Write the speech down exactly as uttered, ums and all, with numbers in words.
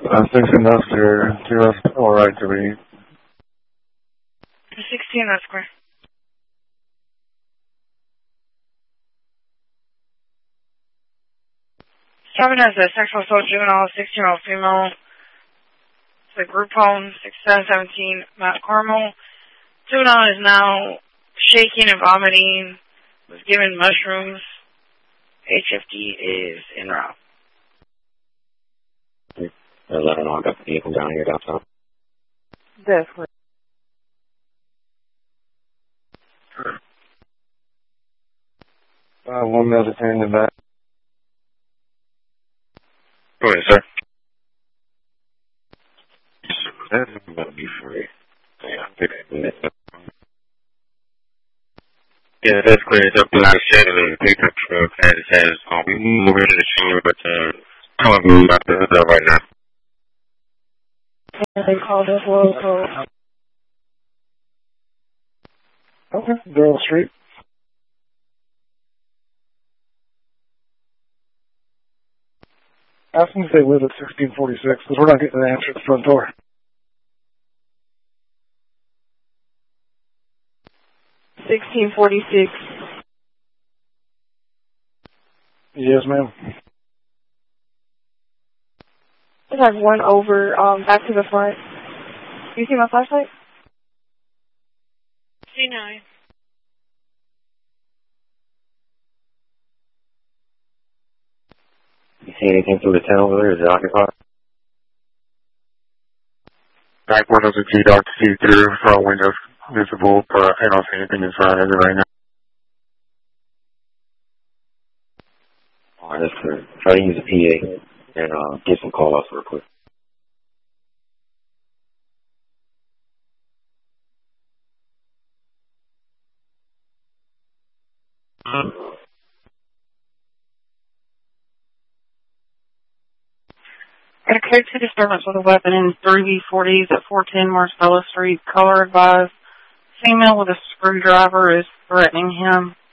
Uh, six Industrial, two S four activity. sixteen, that's square. Driving as a sexual assault juvenile, sixteen-year-old female. It's a group home, six seven seventeen, Mount Carmel. Juvenile is now shaking and vomiting, was given mushrooms. H F D is en route. Let her know I got the vehicle down here downtown. That's correct. Uh, one minute in the back. Go ahead, sir. That's going to be free. Yeah, fix it. Yeah, that's clear. It's up to nine seven and the pickup truck has, has, um, we move over to the chamber, but, uh, I don't know about the right now. They called us local. Okay, they're on the street. Ask them if they live at sixteen forty-six, because we're not getting an answer at the front door. sixteen forty-six. Yes, ma'am. I have one over, um, back to the front. You see my flashlight? C nine. You see anything through the tunnel over there? Is it occupied? Back windows are too dark to see through, front windows visible, but I don't see anything inside of it right now. Alright, that's clear. Try to use a P A and uh, get some call-outs real quick. Got a code to disturbance with a weapon in three B forties at four ten Marcella Street. Caller advised female with a screwdriver is threatening him.